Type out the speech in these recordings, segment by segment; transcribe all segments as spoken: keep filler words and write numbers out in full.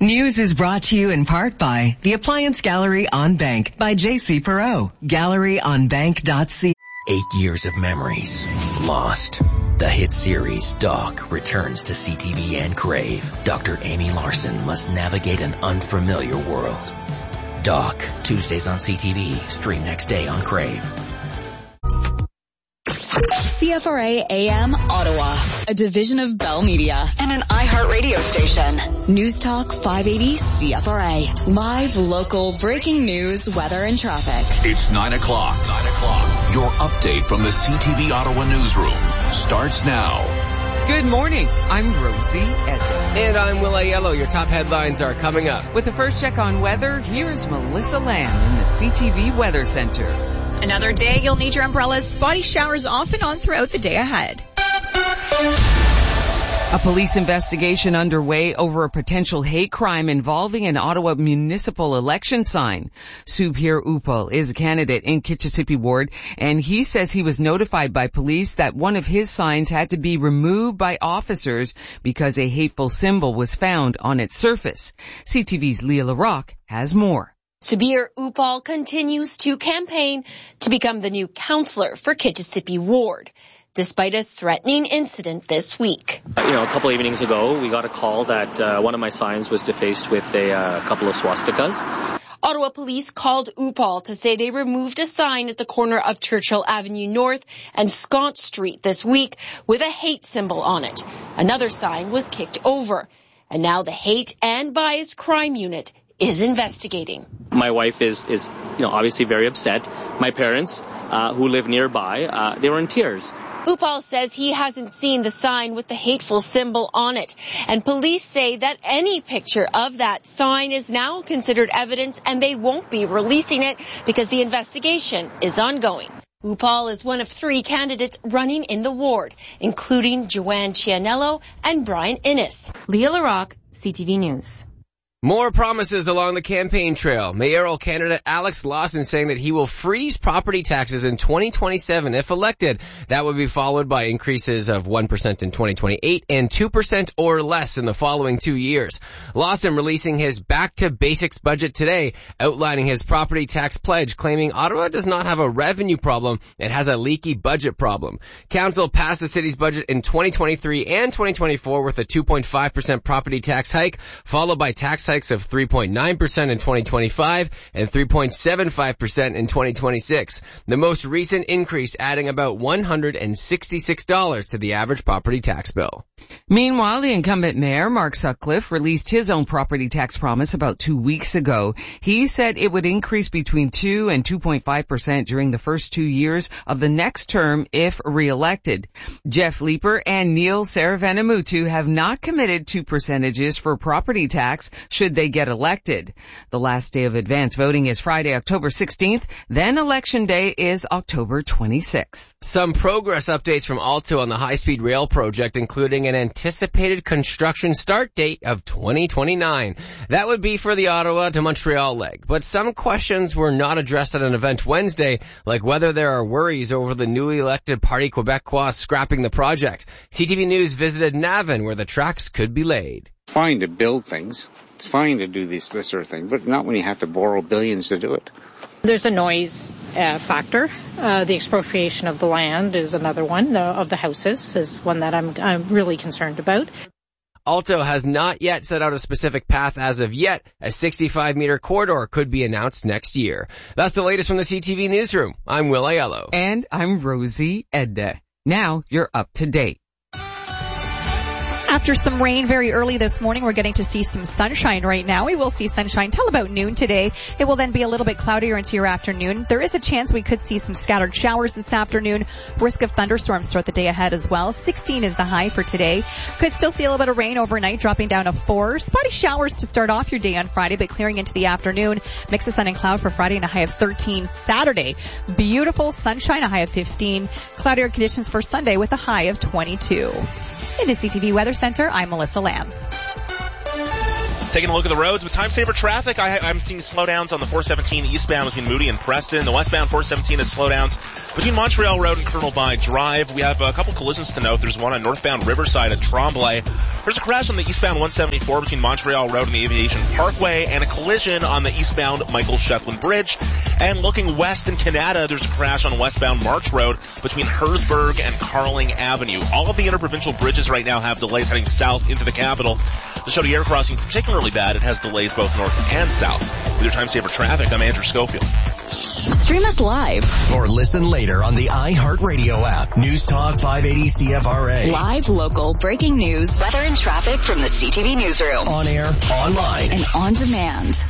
News is brought to you in part by the Appliance Gallery on Bank by J C Perot. Gallery on bank dot c. Eight years of memories lost. The hit series Doc returns to C T V and Crave. Doctor Amy Larson must navigate an unfamiliar world. Doc, Tuesdays on C T V, stream next day on Crave. C F R A A M Ottawa, a division of Bell Media and an iHeartRadio station. News Talk five eighty C F R A. Live, local, breaking news, weather, and traffic. It's nine o'clock. Nine o'clock. Your update from the C T V Ottawa newsroom starts now. Good morning. I'm Rosie Edgar. And I'm Will Aiello. Your top headlines are coming up. With the first check on weather, here's Melissa Lamb in the C T V Weather Center. Another day you'll need your umbrellas. Spotty showers off and on throughout the day ahead. A police investigation underway over a potential hate crime involving an Ottawa municipal election sign. Subir Upal is a candidate in Kitchissippi Ward, and he says he was notified by police that one of his signs had to be removed by officers because a hateful symbol was found on its surface. C T V's Leah LaRocque has more. Subir Upal continues to campaign to become the new councillor for Kitchissippi Ward, despite a threatening incident this week. Uh, you know, a couple evenings ago, we got a call that uh, one of my signs was defaced with a uh, couple of swastikas. Ottawa police called Upal to say they removed a sign at the corner of Churchill Avenue North and Scott Street this week with a hate symbol on it. Another sign was kicked over. And now the Hate and Bias Crime Unit is investigating. My wife is, is, you know, obviously very upset. My parents, uh, who live nearby, uh, they were in tears. Upal says he hasn't seen the sign with the hateful symbol on it. And police say that any picture of that sign is now considered evidence and they won't be releasing it because the investigation is ongoing. Upal is one of three candidates running in the ward, including Joanne Cianello and Brian Innes. Leah LaRocque, C T V News. More promises along the campaign trail. Mayoral candidate Alex Lawson saying that he will freeze property taxes in twenty twenty-seven if elected. That would be followed by increases of one percent in twenty twenty-eight and two percent or less in the following two years. Lawson releasing his Back to Basics budget today, outlining his property tax pledge, claiming Ottawa does not have a revenue problem, it has a leaky budget problem. Council passed the city's budget in twenty twenty-three and twenty twenty-four with a two point five percent property tax hike, followed by tax hikes of three point nine percent in twenty twenty-five and three point seven five percent in twenty twenty-six. The most recent increase adding about one hundred sixty-six dollars to the average property tax bill. Meanwhile, the incumbent mayor, Mark Sutcliffe, released his own property tax promise about two weeks ago. He said it would increase between two and two point five percent during the first two years of the next term if re-elected. Jeff Leeper and Neil Saravanamuthu have not committed to percentages for property tax should they get elected. The last day of advance voting is Friday, October sixteenth. Then election day is October twenty-sixth. Some progress updates from Alto on the high-speed rail project, including an anticipated construction start date of twenty twenty-nine. That would be for the Ottawa to Montreal leg. But some questions were not addressed at an event Wednesday, like whether there are worries over the newly elected Parti Québécois scrapping the project. C T V News visited Navan, where the tracks could be laid. It's fine to build things. It's fine to do this, this sort of thing, but not when you have to borrow billions to do it. There's a noise uh, factor. Uh, the expropriation of the land is another one. The, of the houses is one that I'm, I'm really concerned about. Alto has not yet set out a specific path as of yet. A sixty-five meter corridor could be announced next year. That's the latest from the C T V Newsroom. I'm Will Aiello. And I'm Rosie Edda. Now you're up to date. After some rain very early this morning, we're getting to see some sunshine right now. We will see sunshine till about noon today. It will then be a little bit cloudier into your afternoon. There is a chance we could see some scattered showers this afternoon. Risk of thunderstorms throughout the day ahead as well. sixteen is the high for today. Could still see a little bit of rain overnight, dropping down to four. Spotty showers to start off your day on Friday, but clearing into the afternoon. Mix of sun and cloud for Friday and a high of thirteen. Saturday, beautiful sunshine, a high of fifteen. Cloudier conditions for Sunday with a high of twenty-two. In the C T V Weather Center, I'm Melissa Lamb. Taking a look at the roads with time saver traffic, I, I'm seeing slowdowns on the four seventeen eastbound between Moody and Preston. The westbound four seventeen has slowdowns between Montreal Road and Colonel By Drive. We have a couple collisions to note. There's one on northbound Riverside at Tremblay. There's a crash on the eastbound one seventy-four between Montreal Road and the Aviation Parkway, and a collision on the eastbound Michael Shetland Bridge. And looking west in Canada, there's a crash on westbound March Road between Herzberg and Carling Avenue. All of the interprovincial bridges right now have delays heading south into the capital. The Chaudière crossing particularly bad. It has delays both north and south. With your time saver traffic, I'm Andrew Schofield. Stream us live or listen later on the iHeartRadio app. News Talk five eighty C F R A. Live, local, breaking news, weather and traffic from the C T V newsroom. On air, online, and on demand.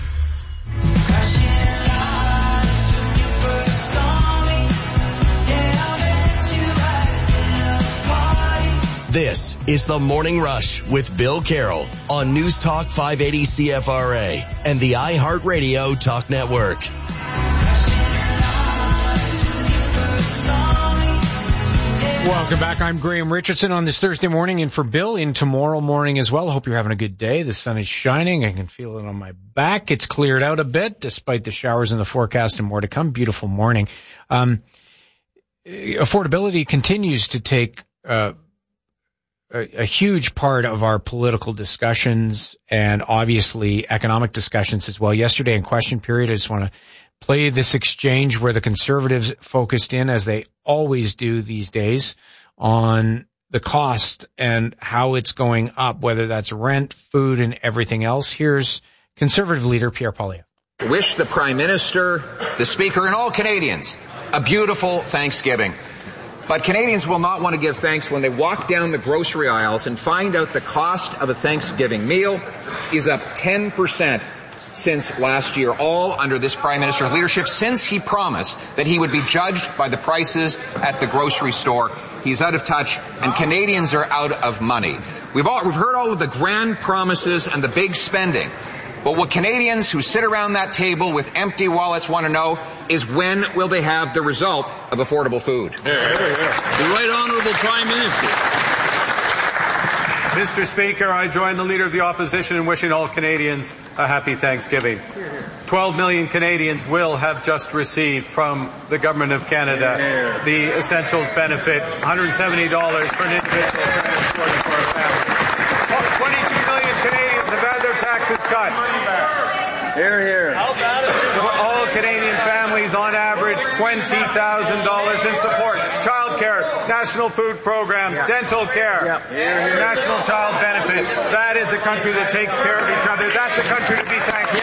This is the Morning Rush with Bill Carroll on News Talk five eighty C F R A and the iHeartRadio Talk Network. Welcome back. I'm Graham Richardson on this Thursday morning, and for Bill in tomorrow morning as well. Hope you're having a good day. The sun is shining. I can feel it on my back. It's cleared out a bit despite the showers in the forecast and more to come. Beautiful morning. Um, affordability continues to take uh A, a huge part of our political discussions and obviously economic discussions as well. Yesterday in question period, I just want to play this exchange where the Conservatives focused in, as they always do these days, on the cost and how it's going up, whether that's rent, food, and everything else. Here's Conservative leader Pierre Poilievre. Wish the Prime Minister, the Speaker, and all Canadians a beautiful Thanksgiving. But Canadians will not want to give thanks when they walk down the grocery aisles and find out the cost of a Thanksgiving meal is up ten percent since last year, all under this Prime Minister's leadership, since he promised that he would be judged by the prices at the grocery store. He's out of touch, and Canadians are out of money. We've all, we've heard all of the grand promises and the big spending. But what Canadians who sit around that table with empty wallets want to know is when will they have the result of affordable food? Here, here, here. The Right Honourable Prime Minister. Mister Speaker, I join the Leader of the Opposition in wishing all Canadians a happy Thanksgiving. twelve million Canadians will have just received from the Government of Canada the Essentials benefit, one hundred seventy dollars for an individual and forty for a family. twenty-two million Canadians have had their taxes cut. Here, here. All Canadian families, on average, twenty thousand dollars in support. Childcare, National Food Program, yep. Dental care, yep. here, here. National Child Benefit. That is a country that takes care of each other. That's a country to be thankful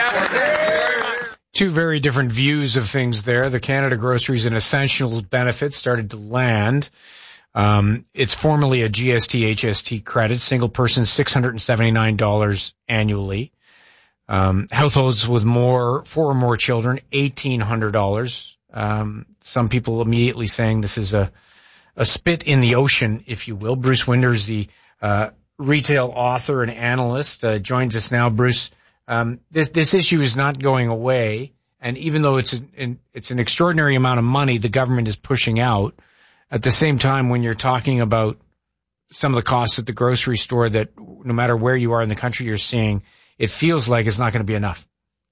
for. Two very different views of things there. The Canada Groceries and Essentials benefit started to land. Um, it's formerly a G S T H S T credit, single person six hundred seventy-nine dollars annually. Um, households with more, four or more children, eighteen hundred dollars. Um, some people immediately saying this is a, a spit in the ocean, if you will. Bruce Winders, the, uh, retail author and analyst, uh, joins us now. Bruce, um, this, this issue is not going away. And even though it's an, it's an extraordinary amount of money the government is pushing out, at the same time, when you're talking about some of the costs at the grocery store that no matter where you are in the country you're seeing, it feels like it's not going to be enough.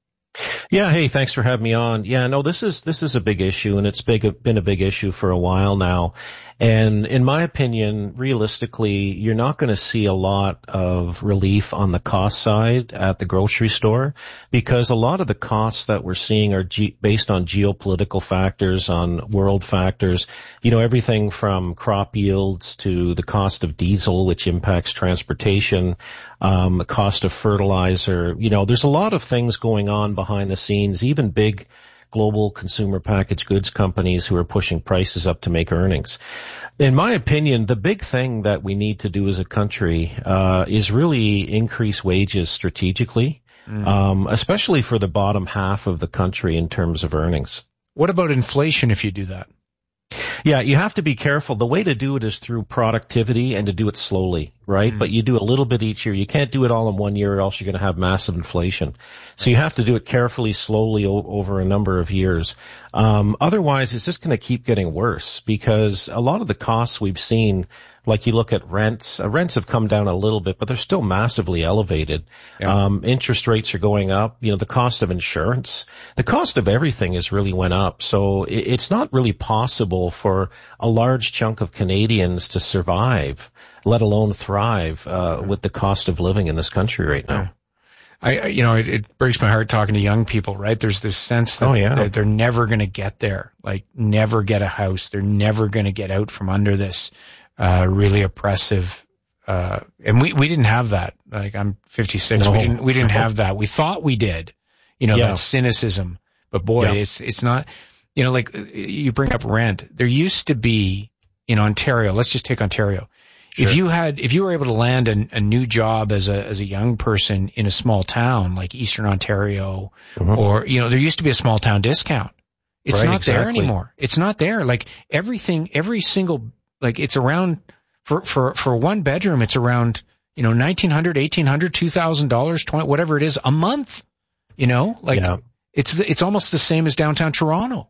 Yeah, hey, thanks for having me on. Yeah, no, this is this is a big issue, and it's big been a big issue for a while now. And in my opinion, realistically, you're not going to see a lot of relief on the cost side at the grocery store, because a lot of the costs that we're seeing are ge- based on geopolitical factors, on world factors, you know, everything from crop yields to the cost of diesel, which impacts transportation, um, the cost of fertilizer. You know, there's a lot of things going on behind the scenes, even big global consumer packaged goods companies who are pushing prices up to make earnings. In my opinion, the big thing that we need to do as a country uh is really increase wages strategically, mm. um, especially for the bottom half of the country in terms of earnings. What about inflation if you do that? Yeah, you have to be careful. The way to do it is through productivity and to do it slowly, right? Mm. But you do a little bit each year. You can't do it all in one year or else you're going to have massive inflation. So you have to do it carefully, slowly o- over a number of years. Um, otherwise, it's just going to keep getting worse, because a lot of the costs we've seen Like you look at rents, uh, rents have come down a little bit, but they're still massively elevated. Yeah. Um, interest rates are going up. You know, the cost of insurance, the cost of everything has really went up. So it, it's not really possible for a large chunk of Canadians to survive, let alone thrive, uh, with the cost of living in this country right now. I, you know, it, it breaks my heart talking to young people, right? There's this sense that oh, yeah. they're, they're never going to get there, like never get a house. They're never going to get out from under this. Uh, really oppressive, uh, and we, we didn't have that. Like, I'm fifty-six. No. We didn't, we didn't have that. We thought we did, you know, yeah. that cynicism. But boy, yeah. it's, it's not, you know, like you bring up rent. There used to be in Ontario, let's just take Ontario. Sure. If you had, if you were able to land a, a new job as a, as a young person in a small town like Eastern Ontario, mm-hmm. or, you know, there used to be a small town discount. It's right, not exactly. there anymore. It's not there. Like everything, every single Like it's around for, for, for one bedroom, it's around, you know, nineteen hundred, eighteen hundred, two thousand dollars, twenty, whatever it is a month, you know, like yeah. it's, it's almost the same as downtown Toronto.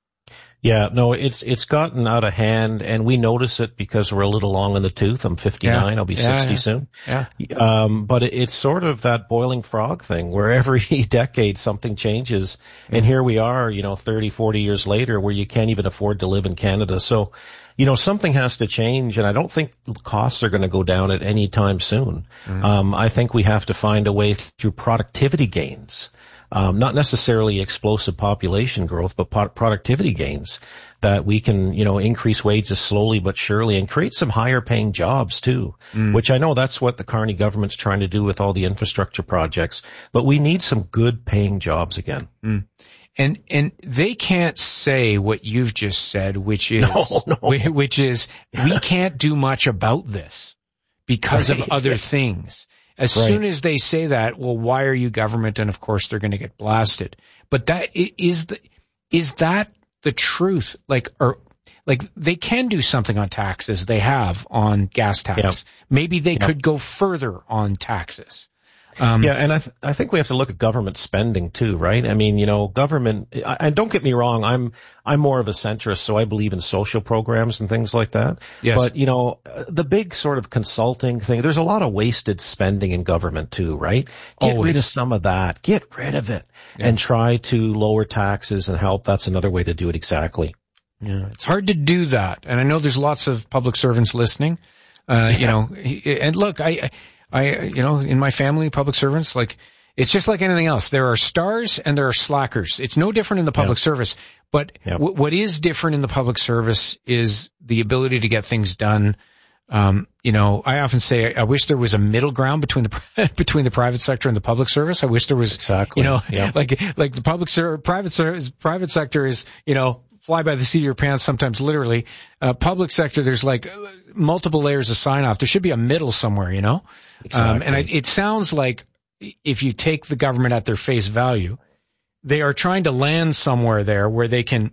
Yeah, no, it's, it's gotten out of hand and we notice it because we're a little long in the tooth. I'm fifty-nine. Yeah. I'll be yeah, sixty yeah. soon. Yeah. Um, but it, it's sort of that boiling frog thing where every decade something changes. And here we are, you know, thirty, forty years later where you can't even afford to live in Canada. So, you know, something has to change, and I don't think costs are going to go down at any time soon. Mm-hmm. Um, I think we have to find a way through productivity gains, um, not necessarily explosive population growth, but po- productivity gains that we can, you know, increase wages slowly but surely and create some higher paying jobs too, mm. which I know that's what the Carney government's trying to do with all the infrastructure projects, but we need some good paying jobs again. Mm. And, and they can't say what you've just said, which is, no, no. which is, we can't do much about this because right. of other things. As right. soon as they say that, well, why are you government? And of course they're going to get blasted. But that is the, is that the truth? Like, or, like they can do something on taxes. They have on gas tax. Yep. Maybe they yep. could go further on taxes. Um, yeah, and I th- I think we have to look at government spending too, right? I mean, you know, government, and don't get me wrong, I'm, I'm more of a centrist, so I believe in social programs and things like that. Yes. But, you know, the big sort of consulting thing, there's a lot of wasted spending in government too, right? Get Always. rid of some of that. Get rid of it yeah. and try to lower taxes and help. That's another way to do it exactly. Yeah. It's hard to do that. And I know there's lots of public servants listening. Uh, yeah. you know, and look, I, I I, you know, in my family, public servants, like, it's just like anything else. There are stars and there are slackers. It's no different in the public yeah. service. But yeah. w- what is different in the public service is the ability to get things done. Um, you know, I often say I wish there was a middle ground between the between the private sector and the public service. I wish there was, exactly. you know, yeah. like like the public ser- private service, private sector is, you know, fly by the seat of your pants, sometimes literally. Uh, public sector, there's like multiple layers of sign off. There should be a middle somewhere, you know? Exactly. Um, and I, it sounds like if you take the government at their face value, they are trying to land somewhere there where they can,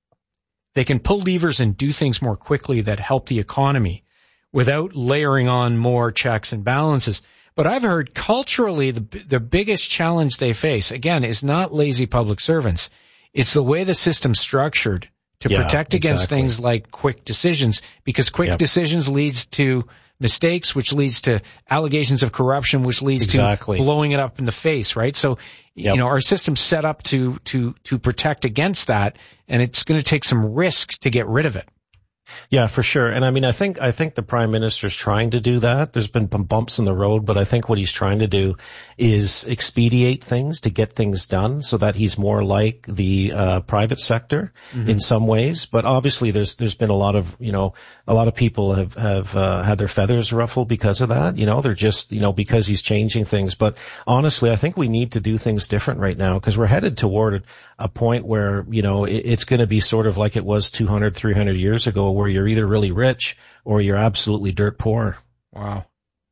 they can pull levers and do things more quickly that help the economy without layering on more checks and balances. But I've heard culturally the, the biggest challenge they face, again, is not lazy public servants. It's the way the system's structured to yeah, protect against exactly. things like quick decisions, because quick yep. decisions leads to mistakes, which leads to allegations of corruption, which leads exactly. to blowing it up in the face, right? So, yep. you know, our system's set up to, to, to protect against that, and it's going to take some risk to get rid of it. Yeah, for sure. And I mean, I think, I think the Prime Minister's trying to do that. There's been some bumps in the road, but I think what he's trying to do is expedite things to get things done so that he's more like the, uh, private sector mm-hmm. in some ways. But obviously there's, there's been a lot of, you know, a lot of people have, have, uh, had their feathers ruffled because of that. You know, they're just, you know, because he's changing things. But honestly, I think we need to do things different right now because we're headed toward a point where, you know, it, it's going to be sort of like it was two hundred, three hundred years ago where you're either really rich or you're absolutely dirt poor. Wow.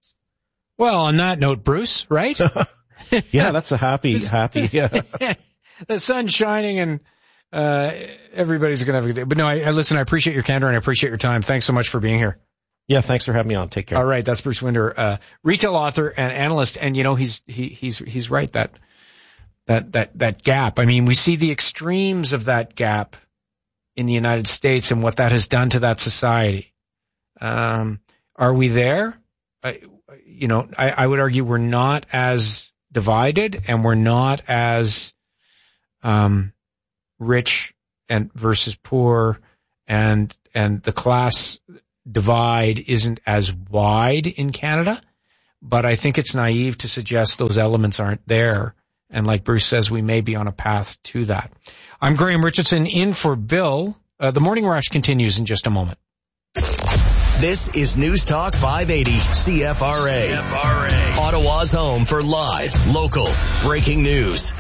Well, on that note, Bruce, right? Yeah, that's a happy, happy, yeah. The sun's shining and, uh, everybody's going to have a good day. But no, I, I listen, I appreciate your candor and I appreciate your time. Thanks so much for being here. Yeah, thanks for having me on. Take care. All right. That's Bruce Winder, uh, retail author and analyst. And you know, he's, he, he's, he's right. That, that, that, that gap. I mean, we see the extremes of that gap in the United States and what that has done to that society. Um, Are we there? I, you know, I, I would argue we're not as divided, and we're not as um, rich and versus poor, and and the class divide isn't as wide in Canada. But I think it's naive to suggest those elements aren't there. And like Bruce says, we may be on a path to that. I'm Graham Richardson in for Bill. Uh, the Morning Rush continues in just a moment. This is News Talk five eighty C F R A. C F R A. Ottawa's home for live, local, breaking news.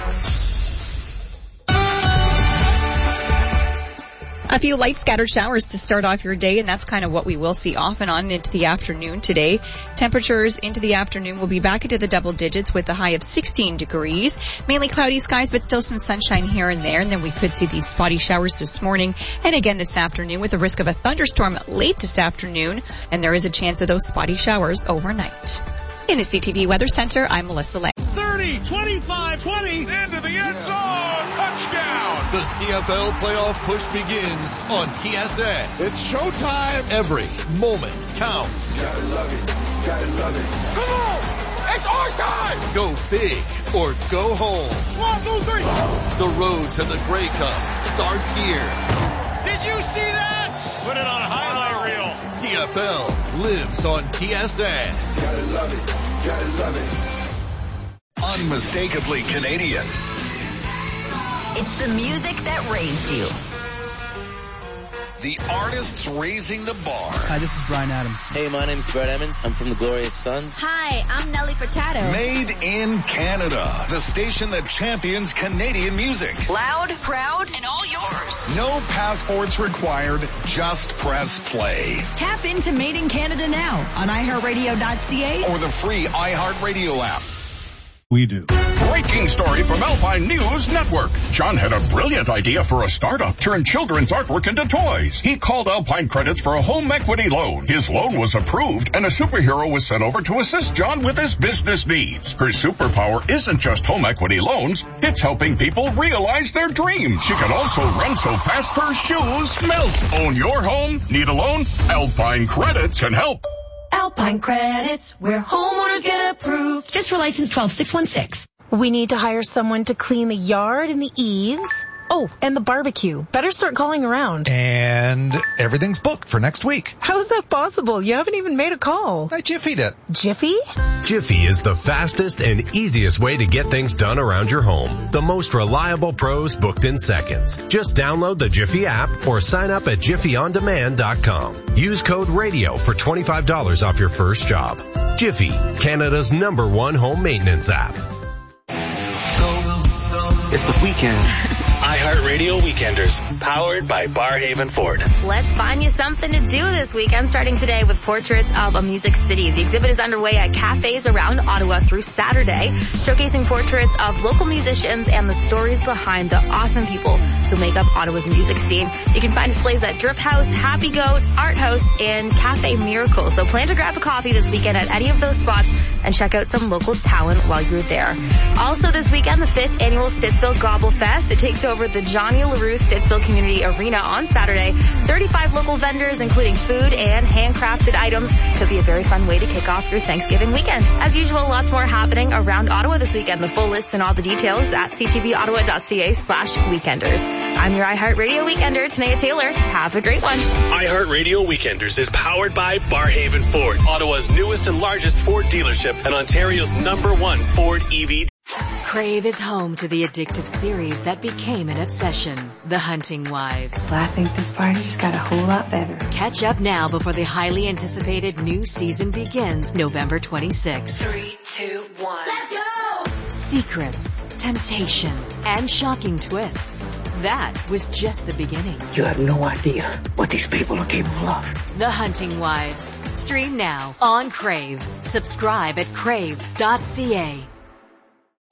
A few light scattered showers to start off your day, and that's kind of what we will see off and on into the afternoon today. Temperatures into the afternoon will be back into the double digits with a high of sixteen degrees. Mainly cloudy skies, but still some sunshine here and there. And then we could see these spotty showers this morning and again this afternoon with the risk of a thunderstorm late this afternoon. And there is a chance of those spotty showers overnight. In the C T V Weather Center, I'm Melissa Lang. thirty, twenty-five, twenty, into the end zone, touchdown! The C F L playoff push begins on T S N. It's showtime. Every moment counts. Gotta love it, gotta love it. Come on, it's our time! Go big or go home. One, two, three. The road to the Grey Cup starts here. Did you see that? Put it on a highlight reel. C F L lives on T S N. Gotta love it, gotta love it. Unmistakably Canadian. It's the music that raised you. The artists raising the bar. Hi, this is Bryan Adams. Hey, my name's Brett Emmons. I'm from the Glorious Sons. Hi, I'm Nelly Furtado. Made in Canada. The station that champions Canadian music. Loud, proud, and all yours. No passports required. Just press play. Tap into Made in Canada now on i heart radio dot c a or the free iHeartRadio app. We do. Breaking story from Alpine News Network. John had a brilliant idea for a startup, turn children's artwork into toys. He called Alpine Credits for a home equity loan. His loan was approved, and a superhero was sent over to assist John with his business needs. Her superpower isn't just home equity loans, it's helping people realize their dreams. She can also run so fast her shoes melt. Own your home? Need a loan? Alpine Credits can help. Alpine Credits, where homeowners get approved. Just for license twelve six one six. We need to hire someone to clean the yard and the eaves. Oh, and the barbecue. Better start calling around. And everything's booked for next week. How's that possible? You haven't even made a call. I Jiffy'd it. Jiffy? Jiffy is the fastest and easiest way to get things done around your home. The most reliable pros booked in seconds. Just download the Jiffy app or sign up at jiffy on demand dot com. Use code RADIO for twenty-five dollars off your first job. Jiffy, Canada's number one home maintenance app. It's the weekend. iHeartRadio Weekenders, powered by Barhaven Ford. Let's find you something to do this weekend, starting today with Portraits of a Music City. The exhibit is underway at cafes around Ottawa through Saturday, showcasing portraits of local musicians and the stories behind the awesome people who make up Ottawa's music scene. You can find displays at Drip House, Happy Goat, Art House, and Cafe Miracle. So plan to grab a coffee this weekend at any of those spots and check out some local talent while you're there. Also this weekend, the fifth annual Stittsville Gobble Fest. It takes over the Johnny LaRue Stittsville Community Arena on Saturday. thirty-five local vendors, including food and handcrafted items. Could be a very fun way to kick off your Thanksgiving weekend. As usual, lots more happening around Ottawa this weekend. The full list and all the details at c t v ottawa dot c a slash weekenders. I'm your iHeartRadio Weekender, Tanea Taylor. Have a great one. iHeartRadio Weekenders is powered by Barhaven Ford, Ottawa's newest and largest Ford dealership and Ontario's number one Ford E V. Crave is home to the addictive series that became an obsession, The Hunting Wives. Well, I think this party just got a whole lot better. Catch up now before the highly anticipated new season begins November twenty-sixth. Three, two, one. Let's go! Secrets, temptation, and shocking twists. That was just the beginning. You have no idea what these people are capable of. The Hunting Wives. Stream now on Crave. Subscribe at crave dot c a.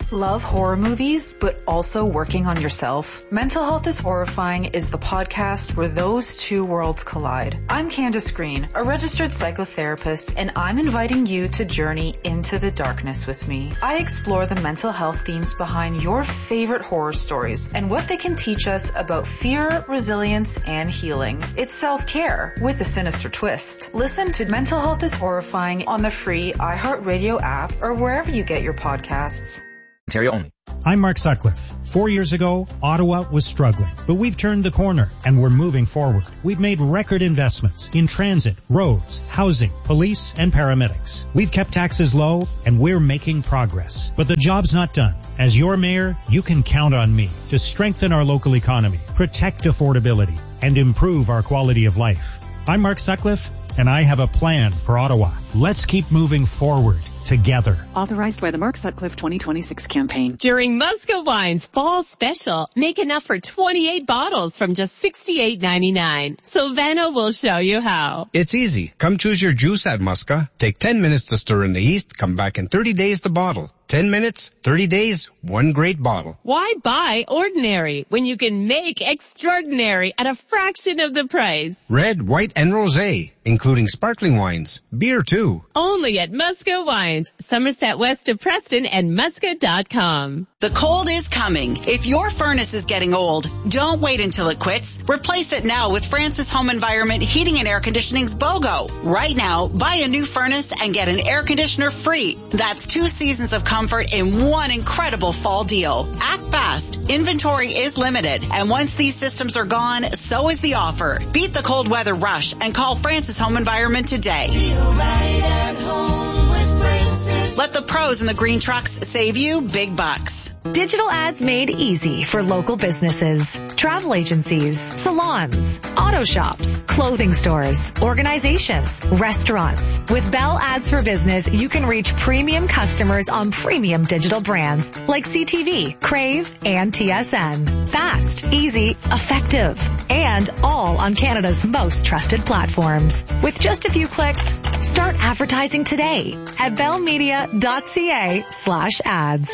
Love horror movies, but also working on yourself? Mental Health is Horrifying is the podcast where those two worlds collide. I'm Candace Green, a registered psychotherapist, and I'm inviting you to journey into the darkness with me. I explore the mental health themes behind your favorite horror stories and what they can teach us about fear, resilience, and healing. It's self-care with a sinister twist. Listen to Mental Health is Horrifying on the free iHeartRadio app or wherever you get your podcasts. Ontario only. I'm Mark Sutcliffe. Four years ago, Ottawa was struggling, but we've turned the corner and we're moving forward. We've made record investments in transit, roads, housing, police, and paramedics. We've kept taxes low and we're making progress. But the job's not done. As your mayor, you can count on me to strengthen our local economy, protect affordability, and improve our quality of life. I'm Mark Sutcliffe, and I have a plan for Ottawa. Let's keep moving forward together. Authorized by the Mark Sutcliffe twenty twenty-six campaign. During Musco Wine's Fall Special, make enough for twenty-eight bottles from just sixty-eight ninety-nine. Silvano will show you how. It's easy. Come choose your juice at Musca. Take ten minutes to stir in the yeast. Come back in thirty days to bottle. ten minutes, thirty days, one great bottle. Why buy ordinary when you can make extraordinary at a fraction of the price? Red, white, and rosé, including sparkling wines. Beer, too. Only at Musco Wines, Somerset West of Preston and musca dot com. The cold is coming. If your furnace is getting old, don't wait until it quits. Replace it now with Francis Home Environment Heating and Air Conditioning's BOGO. Right now, buy a new furnace and get an air conditioner free. That's two seasons of comfort in one incredible fall deal. Act fast. Inventory is limited. And once these systems are gone, so is the offer. Beat the cold weather rush and call Francis Home Environment today. Feel right at home with Francis. Let the pros in the green trucks save you big bucks. Digital ads made easy for local businesses, travel agencies, salons, auto shops, clothing stores, organizations, restaurants. With Bell Ads for Business, you can reach premium customers on premium digital brands like C T V, Crave, and T S N. Fast, easy, effective, and all on Canada's most trusted platforms. With just a few clicks, start advertising today at bellmedia.ca slash ads.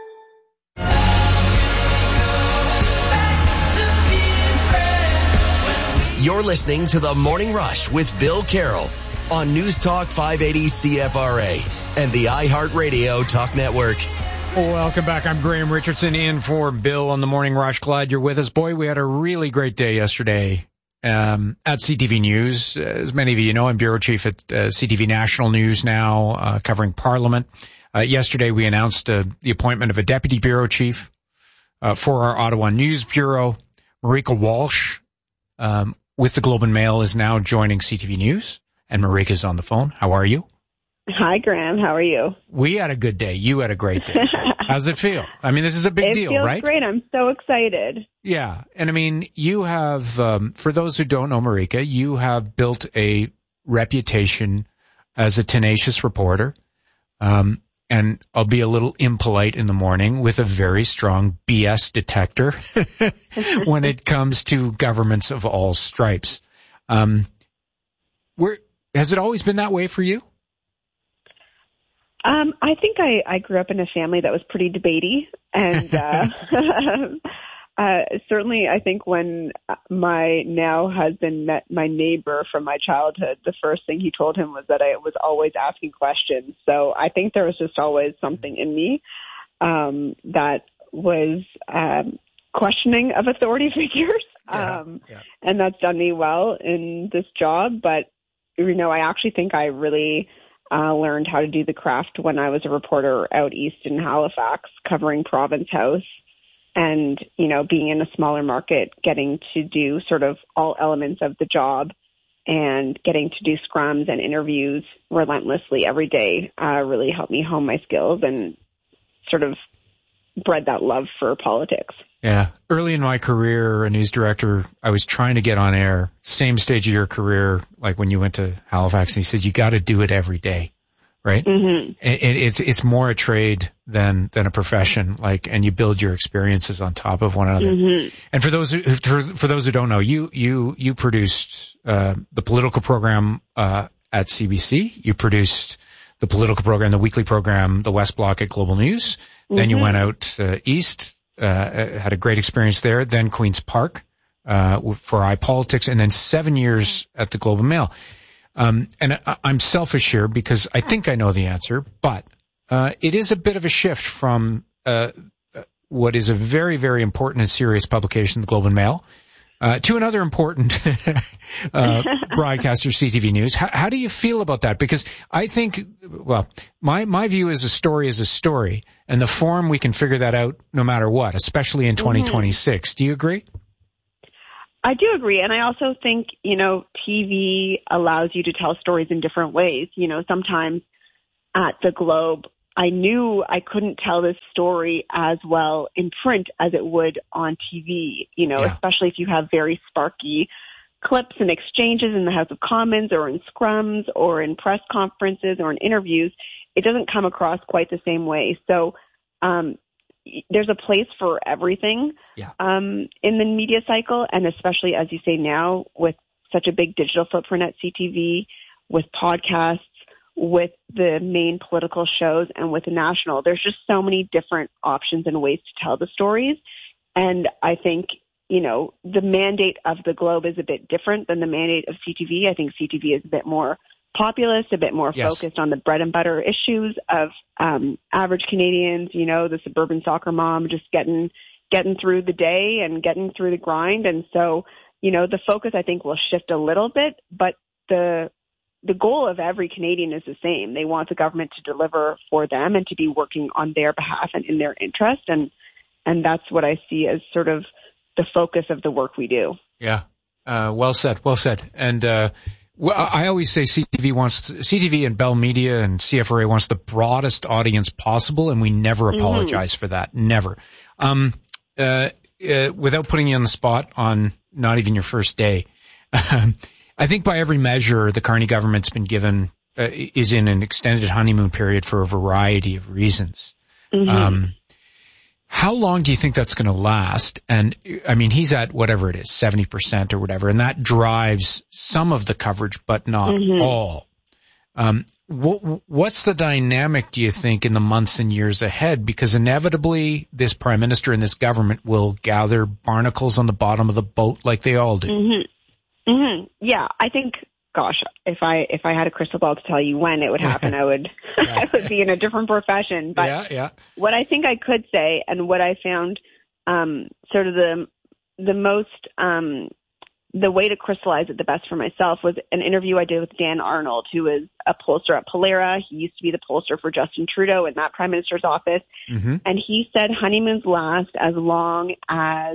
You're listening to The Morning Rush with Bill Carroll on News Talk five eighty C F R A and the iHeartRadio Talk Network. Welcome back. I'm Graham Richardson in for Bill on The Morning Rush. Glad you're with us. Boy, we had a really great day yesterday um, at C T V News. As many of you know, I'm bureau chief at uh, C T V National News now, uh, covering Parliament. Uh, yesterday we announced uh, the appointment of a deputy bureau chief uh, for our Ottawa News Bureau. Marika Walsh, um, with the Globe and Mail, is now joining C T V News, and Marika's on the phone. How are you? Hi, Graham. How are you? We had a good day. You had a great day. How's it feel? I mean, this is a big it deal, feels right? Great. I'm so excited. Yeah. And I mean, you have, um, for those who don't know Marika, you have built a reputation as a tenacious reporter. Um, and I'll be a little impolite in the morning, with a very strong B S detector when it comes to governments of all stripes. Um, where, has it always been that way for you? Um, I think I, I grew up in a family that was pretty debatey, and uh, uh, certainly I think when my now husband met my neighbor from my childhood, the first thing he told him was that I was always asking questions. So I think there was just always something in me um, that was um, questioning of authority figures, Yeah, um, yeah. and that's done me well in this job. But you know, I actually think I really Uh, learned how to do the craft when I was a reporter out east in Halifax, covering Province House, and, you know, being in a smaller market, getting to do sort of all elements of the job and getting to do scrums and interviews relentlessly every day uh, really helped me hone my skills and sort of bred that love for politics. Yeah. Early in my career, a news director, I was trying to get on air, same stage of your career, like when you went to Halifax, and he said, you got to do it every day, right? Mm-hmm. And it's, it's more a trade than, than a profession, like, and you build your experiences on top of one another. Mm-hmm. And for those who, for, for those who don't know, you, you, you produced, uh, the political program, uh, at C B C. You produced the political program, the weekly program, the West Block at Global News. Mm-hmm. Then you went out uh, east, uh, had a great experience there. Then Queen's Park uh, for iPolitics, and then seven years at the Globe and Mail. Um, and I, I'm selfish here because I think I know the answer, but uh, it is a bit of a shift from uh, what is a very, very important and serious publication, the Globe and Mail, Uh, to another important uh, broadcaster, C T V News. How, how do you feel about that? Because I think, well, my, my view is a story is a story, and the form we can figure that out no matter what, especially in twenty twenty-six. Mm-hmm. Do you agree? I do agree, and I also think, you know, T V allows you to tell stories in different ways. You know, sometimes at the Globe, I knew I couldn't tell this story as well in print as it would on T V, you know, yeah. especially if you have very sparky clips and exchanges in the House of Commons or in scrums or in press conferences or in interviews. It doesn't come across quite the same way. So um, there's a place for everything yeah. um, in the media cycle, and especially, as you say now, with such a big digital footprint at C T V, with podcasts, with the main political shows, and with the national. There's just so many different options and ways to tell the stories. And I think, you know, the mandate of the Globe is a bit different than the mandate of C T V. I think C T V is a bit more populist, a bit more yes. focused on the bread and butter issues of um, average Canadians, you know, the suburban soccer mom just getting getting through the day and getting through the grind. And so, you know, the focus, I think, will shift a little bit, but the the goal of every Canadian is the same. They want the government to deliver for them and to be working on their behalf and in their interest. And, and that's what I see as sort of the focus of the work we do. Yeah. Uh, well said. Well said. And, uh, well, I always say C T V wants, to, C T V and Bell Media and C F R A wants the broadest audience possible, and we never apologize mm-hmm. for that. Never. Um, uh, uh, without putting you on the spot on not even your first day, I think by every measure, the Carney government's been given, uh, is in an extended honeymoon period for a variety of reasons. Mm-hmm. Um, how long do you think that's going to last? And I mean, he's at whatever it is, seventy percent or whatever, and that drives some of the coverage, but not mm-hmm. all. Um, what, what's the dynamic, do you think, in the months and years ahead? Because inevitably, this prime minister and this government will gather barnacles on the bottom of the boat like they all do. Mm-hmm. Mm-hmm. Yeah, I think, gosh, if I if I had a crystal ball to tell you when it would happen, I would yeah. I would be in a different profession. But yeah, yeah. what I think I could say, and what I found um, sort of the the most um, the way to crystallize it the best for myself was an interview I did with Dan Arnold, who is a pollster at Pollara. He used to be the pollster for Justin Trudeau in that prime minister's office, mm-hmm. and he said honeymoons last as long as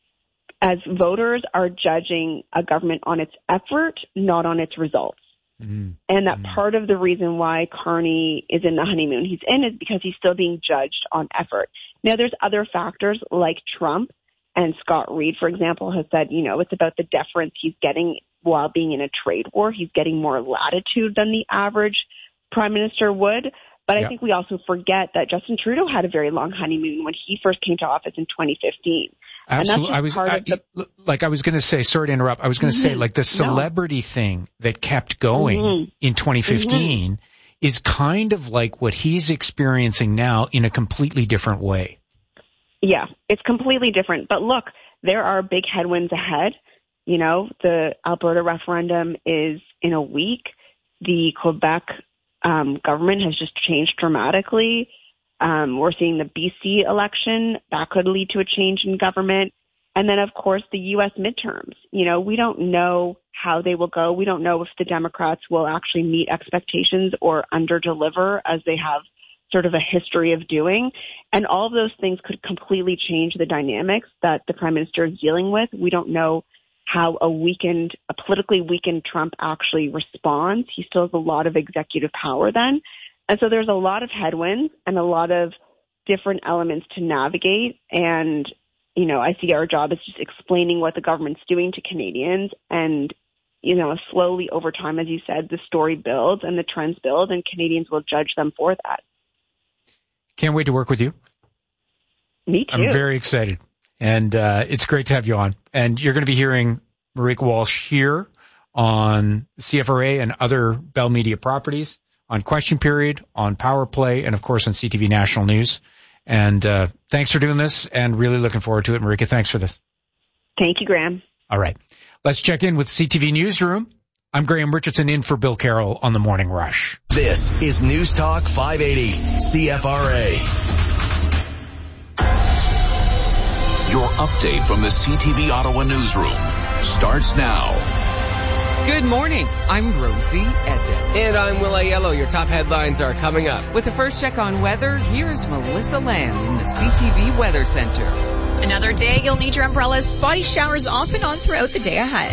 as voters are judging a government on its effort, not on its results. Mm-hmm. And that mm-hmm. part of the reason why Carney is in the honeymoon he's in is because he's still being judged on effort. Now, there's other factors like Trump, and Scott Reed, for example, has said, you know, it's about the deference he's getting while being in a trade war. He's getting more latitude than the average prime minister would. But I yeah. think we also forget that Justin Trudeau had a very long honeymoon when he first came to office in twenty fifteen. Absolutely. I was I, the, like I was going to say, sorry to interrupt. I was going to mm-hmm. say, like, the celebrity no. thing that kept going mm-hmm. in twenty fifteen mm-hmm. is kind of like what he's experiencing now in a completely different way. Yeah, it's completely different. But look, there are big headwinds ahead. You know, the Alberta referendum is in a week. The Quebec um, government has just changed dramatically. Um, we're seeing the B C election. That could lead to a change in government. And then, of course, the U S midterms. You know, we don't know how they will go. We don't know if the Democrats will actually meet expectations or underdeliver, as they have sort of a history of doing. And all of those things could completely change the dynamics that the prime minister is dealing with. We don't know how a weakened, a politically weakened Trump actually responds. He still has a lot of executive power then. And so there's a lot of headwinds and a lot of different elements to navigate. And, you know, I see our job as just explaining what the government's doing to Canadians. And, you know, slowly over time, as you said, the story builds and the trends build, and Canadians will judge them for that. Can't wait to work with you. Me too. I'm very excited. And uh, it's great to have you on. And you're going to be hearing Marika Walsh here on C F R A and other Bell Media properties on Question Period, on Power Play, and of course on C T V National News. And uh thanks for doing this, and really looking forward to it. Marika, thanks for this. Thank you, Graham. All right. Let's check in with C T V Newsroom. I'm Graham Richardson in for Bill Carroll on the Morning Rush. This is News Talk five eighty C F R A. Your update from the C T V Ottawa newsroom starts now. Good morning. I'm Rosie Edda. And I'm Will Aiello. Your top headlines are coming up. With the first check on weather, here's Melissa Lamb in the C T V Weather Center. Another day you'll need your umbrellas. Spotty showers off and on throughout the day ahead.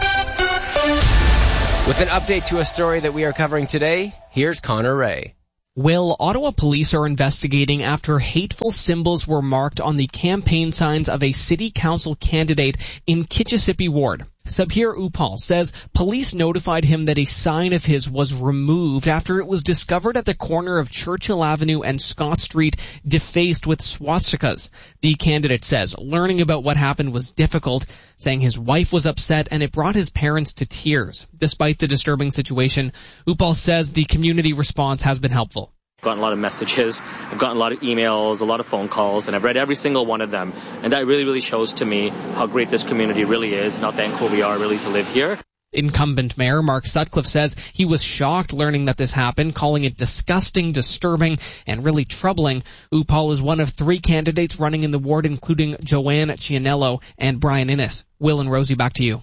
With an update to a story that we are covering today, here's Connor Ray. Will, Ottawa police are investigating after hateful symbols were marked on the campaign signs of a city council candidate in Kitchissippi Ward. Sabir Upal says police notified him that a sign of his was removed after it was discovered at the corner of Churchill Avenue and Scott Street defaced with swastikas. The candidate says learning about what happened was difficult, saying his wife was upset and it brought his parents to tears. Despite the disturbing situation, Upal says the community response has been helpful. I've gotten a lot of messages, I've gotten a lot of emails, a lot of phone calls, and I've read every single one of them. And that really, really shows to me how great this community really is and how thankful we are really to live here. Incumbent Mayor Mark Sutcliffe says he was shocked learning that this happened, calling it disgusting, disturbing, and really troubling. Upal is one of three candidates running in the ward, including Joanne Cianello and Brian Innes. Will and Rosie, back to you.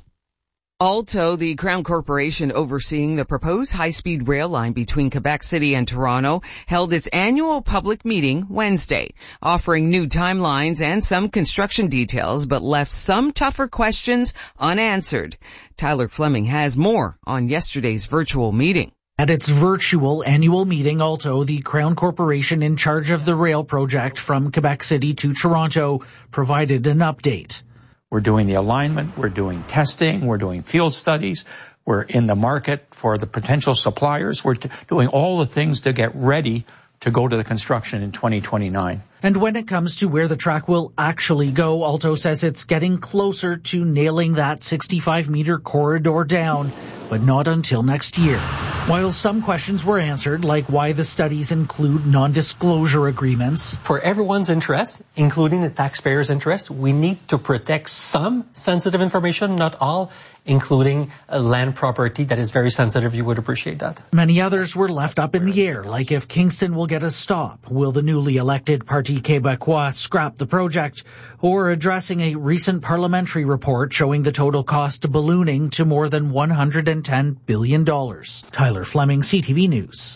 Alto, the Crown Corporation overseeing the proposed high-speed rail line between Quebec City and Toronto, held its annual public meeting Wednesday, offering new timelines and some construction details, but left some tougher questions unanswered. Tyler Fleming has more on yesterday's virtual meeting. At its virtual annual meeting, Alto, the Crown Corporation in charge of the rail project from Quebec City to Toronto, provided an update. We're doing the alignment, we're doing testing, we're doing field studies, we're in the market for the potential suppliers, we're t- doing all the things to get ready to go to the construction in twenty twenty-nine. And when it comes to where the track will actually go, Alto says it's getting closer to nailing that sixty-five meter corridor down, but not until next year. While some questions were answered, like why the studies include non-disclosure agreements. For everyone's interest, including the taxpayers' interest, we need to protect some sensitive information, not all, including uh, land property that is very sensitive. You would appreciate that. Many others were left up in the air, like if Kingston will get a stop, will the newly elected Parti Québécois scrap the project, or addressing a recent parliamentary report showing the total cost ballooning to more than one hundred ten billion dollars. Tyler Fleming, C T V News.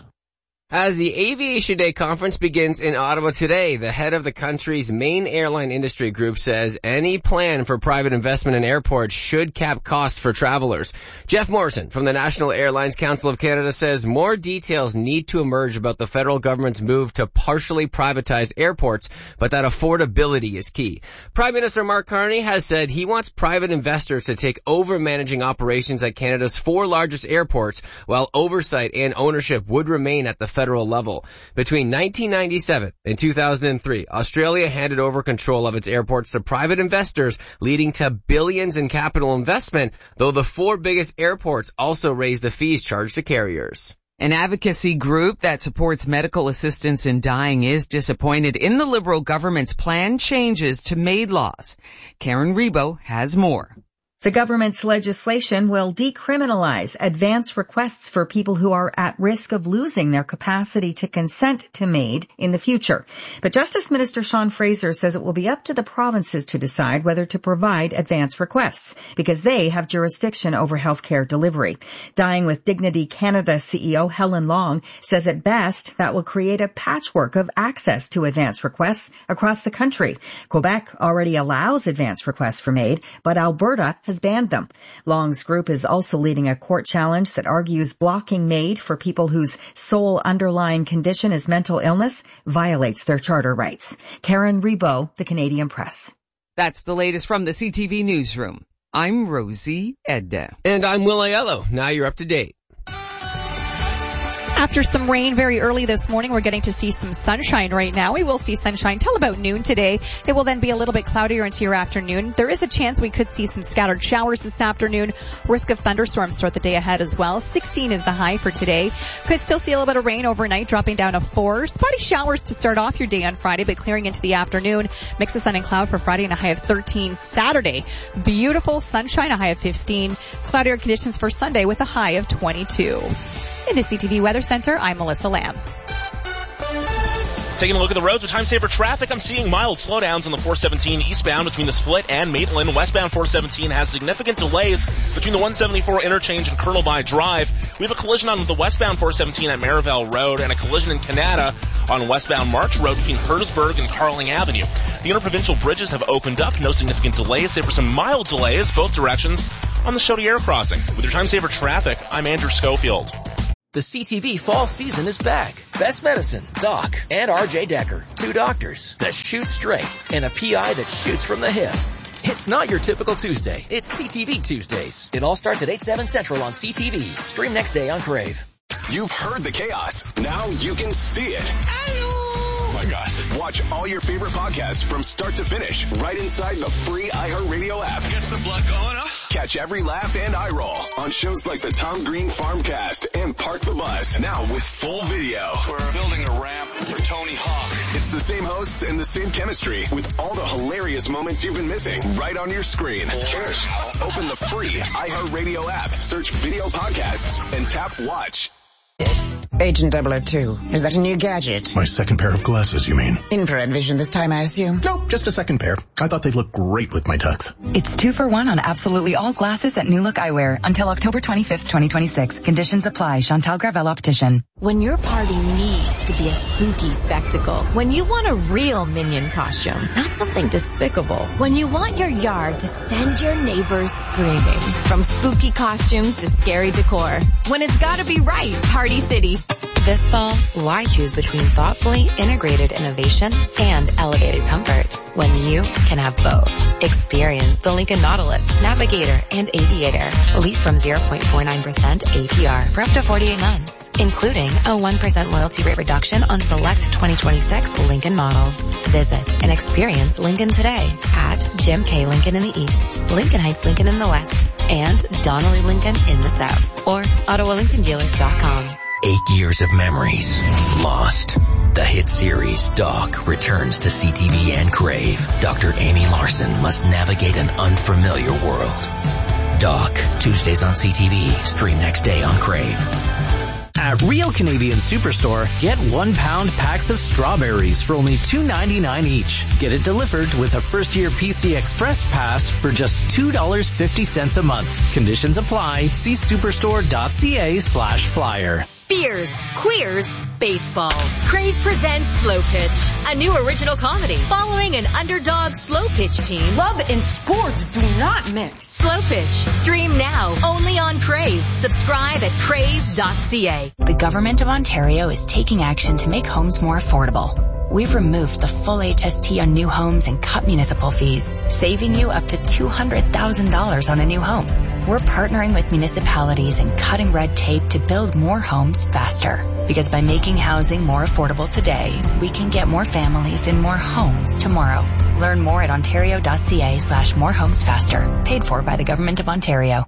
As the Aviation Day conference begins in Ottawa today, the head of the country's main airline industry group says any plan for private investment in airports should cap costs for travelers. Jeff Morrison from the National Airlines Council of Canada says more details need to emerge about the federal government's move to partially privatize airports, but that affordability is key. Prime Minister Mark Carney has said he wants private investors to take over managing operations at Canada's four largest airports, while oversight and ownership would remain at the federal level. Between nineteen ninety-seven and two thousand three, Australia handed over control of its airports to private investors, leading to billions in capital investment, though the four biggest airports also raised the fees charged to carriers. An advocacy group that supports medical assistance in dying is disappointed in the Liberal government's planned changes to MAID laws. Karen Rebo has more. The government's legislation will decriminalize advance requests for people who are at risk of losing their capacity to consent to MAID in the future. But Justice Minister Sean Fraser says it will be up to the provinces to decide whether to provide advance requests, because they have jurisdiction over healthcare delivery. Dying with Dignity Canada C E O Helen Long says at best that will create a patchwork of access to advance requests across the country. Quebec already allows advance requests for MAID, but Alberta has banned them. Long's group is also leading a court challenge that argues blocking MAID for people whose sole underlying condition is mental illness violates their charter rights. Karen Rebo, The Canadian Press. That's the latest from the C T V Newsroom. I'm Rosie Edda. And I'm Will Aiello. Now you're up to date. After some rain very early this morning, we're getting to see some sunshine right now. We will see sunshine till about noon today. It will then be a little bit cloudier into your afternoon. There is a chance we could see some scattered showers this afternoon. Risk of thunderstorms throughout the day ahead as well. sixteen is the high for today. Could still see a little bit of rain overnight, dropping down to four. Spotty showers to start off your day on Friday, but clearing into the afternoon. Mix of sun and cloud for Friday and a high of thirteen. Saturday, beautiful sunshine, a high of fifteen. Cloudier conditions for Sunday with a high of twenty-two. In the C T V Weather Center, I'm Melissa Lamb. Taking a look at the roads with time saver traffic, I'm seeing mild slowdowns on the four seventeen eastbound between the Split and Maitland. Westbound four seventeen has significant delays between the one seventy-four interchange and Colonel By Drive. We have a collision on the westbound four seventeen at Maryvale Road and a collision in Canada on westbound March Road between Hurdsburg and Carling Avenue. The interprovincial bridges have opened up, no significant delays, save for some mild delays both directions on the Chaudière crossing. With your time saver traffic, I'm Andrew Schofield. The C T V fall season is back. Best Medicine, Doc, and R J Decker. Two doctors that shoot straight and a P I that shoots from the hip. It's not your typical Tuesday. It's C T V Tuesdays. It all starts at eight, seven Central on C T V. Stream next day on Crave. You've heard the chaos. Now you can see it. Oh my gosh. Watch all your favorite podcasts from start to finish right inside the free iHeartRadio app. Gets the blood going, huh? Catch every laugh and eye roll on shows like the Tom Green Farmcast and Park the Bus. Now with full video. We're building a ramp for Tony Hawk. It's the same hosts and the same chemistry with all the hilarious moments you've been missing right on your screen. Cheers. Open the free iHeartRadio app, search video podcasts, and tap watch. Agent double oh two, is that a new gadget? My second pair of glasses, you mean? Infrared vision this time, I assume? Nope, just a second pair. I thought they'd look great with my tux. It's two for one on absolutely all glasses at New Look Eyewear until October twenty-fifth, twenty twenty-six. Conditions apply. Chantal Gravel Optician. When your party needs to be a spooky spectacle, when you want a real Minion costume, not something despicable, when you want your yard to send your neighbors screaming, from spooky costumes to scary decor, when it's gotta be right, Party City. This fall, why choose between thoughtfully integrated innovation and elevated comfort when you can have both? Experience the Lincoln Nautilus, Navigator, and Aviator. Lease from zero point four nine percent A P R for up to forty-eight months, including a one percent loyalty rate reduction on select twenty twenty-six Lincoln models. Visit and experience Lincoln today at Jim K. Lincoln in the East, Lincoln Heights Lincoln in the West, and Donnelly Lincoln in the South, or Ottawa Lincoln Dealers dot com. Eight years of memories lost. The hit series Doc returns to C T V and Crave. Doctor Amy Larson must navigate an unfamiliar world. Doc, Tuesdays on C T V. Stream next day on Crave. At Real Canadian Superstore, get one pound packs of strawberries for only two ninety-nine each. Get it delivered with a first year P C Express pass for just two dollars and fifty cents a month. Conditions apply. See superstore.ca slash flyer. Beers, queers, baseball. Crave presents Slow Pitch, a new original comedy following an underdog slow pitch team. Love and sports do not mix. Slow Pitch, stream now, only on Crave. Subscribe at crave dot c a. The Government of Ontario is taking action to make homes more affordable. We've removed the full H S T on new homes and cut municipal fees, saving you up to two hundred thousand dollars on a new home. We're partnering with municipalities and cutting red tape to build more homes faster. Because by making housing more affordable today, we can get more families in more homes tomorrow. Learn more at ontario.ca slash more homes faster. Paid for by the Government of Ontario.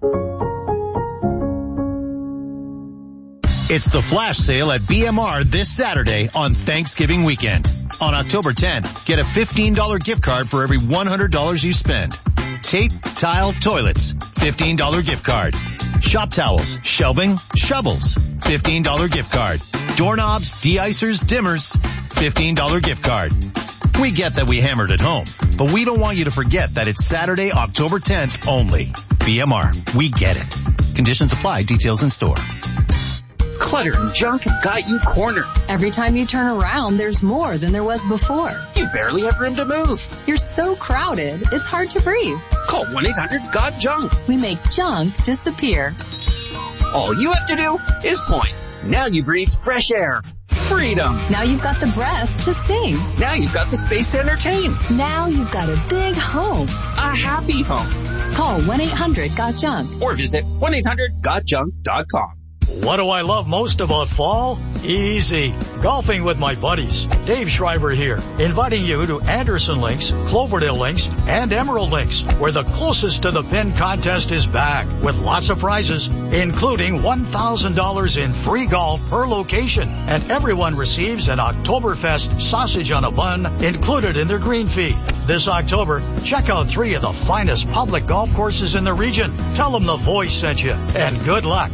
It's the flash sale at B M R this Saturday on Thanksgiving weekend. On October tenth, get a fifteen dollars gift card for every one hundred dollars you spend. Tape, tile, toilets, fifteen dollars gift card. Shop towels, shelving, shovels, fifteen dollars gift card. Doorknobs, de-icers, dimmers, fifteen dollars gift card. We get that we hammered at home, but we don't want you to forget that it's Saturday, October tenth only. B M R, we get it. Conditions apply, details in store. Clutter and junk have got you cornered. Every time you turn around, there's more than there was before. You barely have room to move. You're so crowded, it's hard to breathe. Call one eight hundred got junk. We make junk disappear. All you have to do is point. Now you breathe fresh air. Freedom. Now you've got the breath to sing. Now you've got the space to entertain. Now you've got a big home. A happy home. Call one eight hundred got junk. Or visit one eight hundred got junk dot com. What do I love most about fall? Easy. Golfing with my buddies. Dave Schreiber here, inviting you to Anderson Links, Cloverdale Links, and Emerald Links, where the closest to the pin contest is back, with lots of prizes, including one thousand dollars in free golf per location. And everyone receives an Oktoberfest sausage on a bun included in their green fee. This October, check out three of the finest public golf courses in the region. Tell them the voice sent you, and good luck.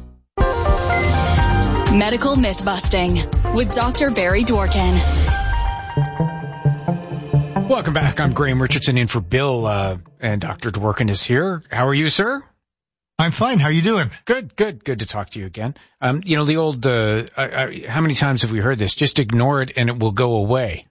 Medical Myth-Busting with Doctor Barry Dworkin. Welcome back. I'm Graham Richardson in for Bill, uh, and Doctor Dworkin is here. How are you, sir? I'm fine. How are you doing? Good, good, good to talk to you again. Um, you know, the old, uh, I, I, how many times have we heard this? Just ignore it and it will go away.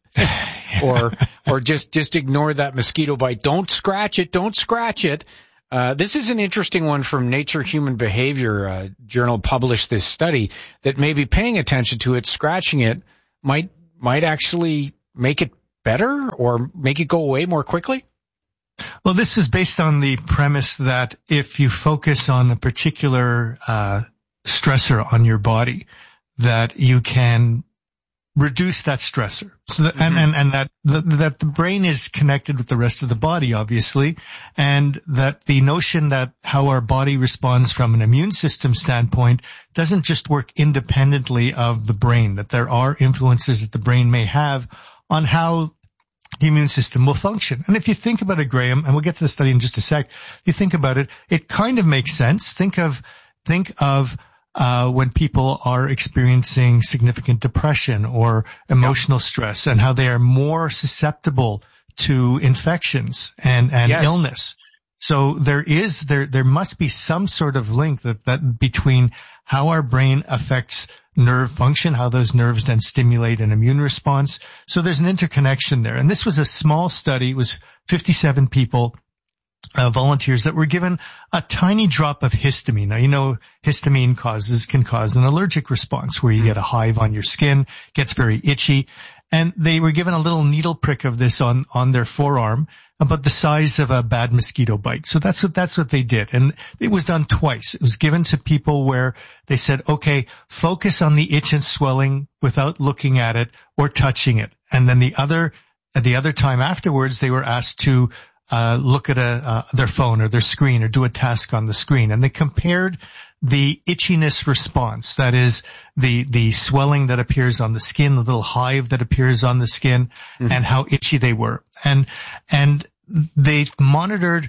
or, or just, just ignore that mosquito bite. Don't scratch it. Don't scratch it. Uh, this is an interesting one from Nature Human Behavior uh, journal published this study that maybe paying attention to it, scratching it, might might actually make it better or make it go away more quickly. Well, this is based on the premise that if you focus on a particular uh, stressor on your body, that you can reduce that stressor. So that, mm-hmm. and, and, and that, the, that the brain is connected with the rest of the body, obviously, and that the notion that how our body responds from an immune system standpoint doesn't just work independently of the brain, that there are influences that the brain may have on how the immune system will function. And if you think about it, Graham, and we'll get to the study in just a sec, if you think about it, it kind of makes sense. Think of, think of Uh, when people are experiencing significant depression or emotional yep. stress, and how they are more susceptible to infections and, and yes. illness. So there is, there, there must be some sort of link that, that between how our brain affects nerve function, how those nerves then stimulate an immune response. So there's an interconnection there. And this was a small study. It was fifty-seven people. Uh, volunteers that were given a tiny drop of histamine. Now, you know, histamine causes, can cause an allergic response where you get a hive on your skin, gets very itchy. And they were given a little needle prick of this on, on their forearm, about the size of a bad mosquito bite. So that's what, that's what they did. And it was done twice. It was given to people where they said, okay, focus on the itch and swelling without looking at it or touching it. And then the other, the other time afterwards, they were asked to Uh, look at a, uh, their phone or their screen or do a task on the screen. And they compared the itchiness response. That is the, the swelling that appears on the skin, the little hive that appears on the skin, mm-hmm. and how itchy they were. And, and they monitored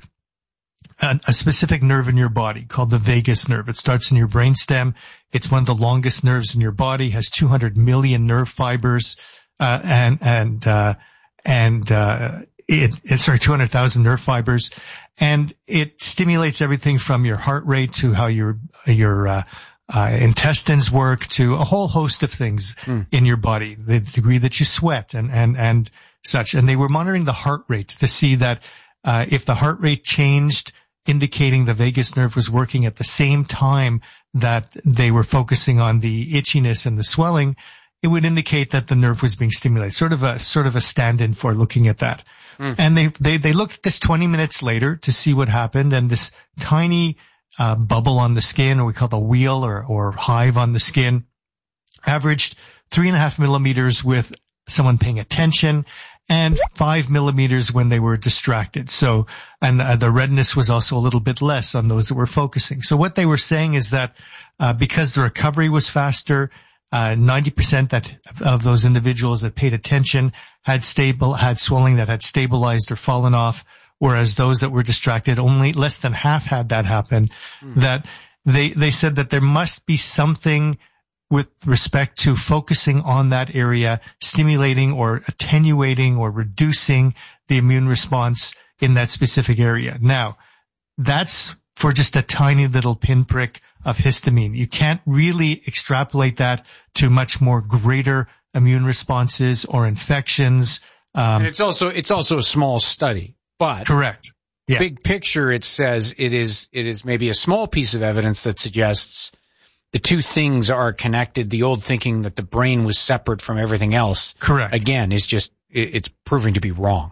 a, a specific nerve in your body called the vagus nerve. It starts in your brainstem. It's one of the longest nerves in your body, has two hundred million nerve fibers, uh, and, and, uh, and, uh, It, it's sorry, two hundred thousand nerve fibers, and it stimulates everything from your heart rate to how your your uh, uh, intestines work to a whole host of things mm. in your body, the degree that you sweat and and and such. And they were monitoring the heart rate to see that uh, if the heart rate changed, indicating the vagus nerve was working at the same time that they were focusing on the itchiness and the swelling, it would indicate that the nerve was being stimulated. Sort of a sort of a stand-in for looking at that. Mm. And they, they, they looked at this twenty minutes later to see what happened, and this tiny, uh, bubble on the skin, or we call the wheal or, or hive on the skin, averaged three and a half millimeters with someone paying attention and five millimeters when they were distracted. So, and uh, the redness was also a little bit less on those that were focusing. So what they were saying is that, uh, because the recovery was faster, Uh, ninety percent that of those individuals that paid attention had stable, had swelling that had stabilized or fallen off, whereas those that were distracted, only less than half had that happen. Mm. That they, they said that there must be something with respect to focusing on that area, stimulating or attenuating or reducing the immune response in that specific area. Now, that's for just a tiny little pinprick of histamine. You can't really extrapolate that to much more greater immune responses or infections. Um, and it's also, it's also a small study, but correct. Yeah. Big picture, it says it is, it is maybe a small piece of evidence that suggests the two things are connected. The old thinking that the brain was separate from everything else. Correct. Again, is just, it, it's proving to be wrong.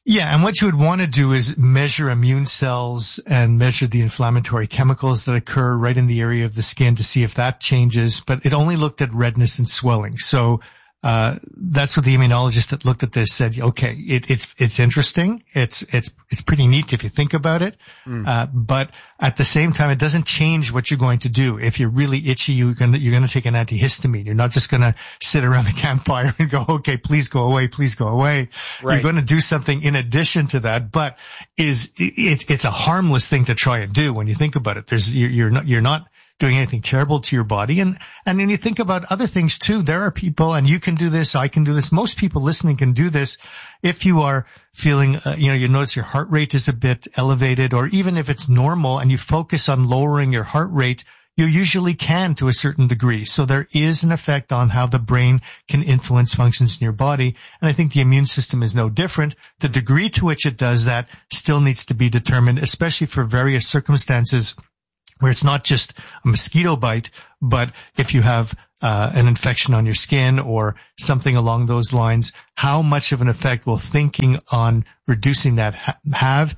Yeah, and what you would want to do is measure immune cells and measure the inflammatory chemicals that occur right in the area of the skin to see if that changes, but it only looked at redness and swelling. So uh that's what the immunologist that looked at this said, okay, it, it's it's interesting. It's it's it's pretty neat if you think about it. Mm. Uh but at the same time, it doesn't change what you're going to do. If you're really itchy, you're going to you're going to take an antihistamine. You're not just going to sit around the campfire and go, okay, please go away, please go away. Right. You're going to do something in addition to that, but is it's it's a harmless thing to try and do when you think about it. There's you're, you're not you're not doing anything terrible to your body. And, and when you think about other things too, there are people, and you can do this, I can do this, most people listening can do this. If you are feeling, uh, you know, you notice your heart rate is a bit elevated, or even if it's normal and you focus on lowering your heart rate, you usually can to a certain degree. So there is an effect on how the brain can influence functions in your body. And I think the immune system is no different. The degree to which it does that still needs to be determined, especially for various circumstances where it's not just a mosquito bite, but if you have uh, an infection on your skin or something along those lines, how much of an effect will thinking on reducing that ha- have?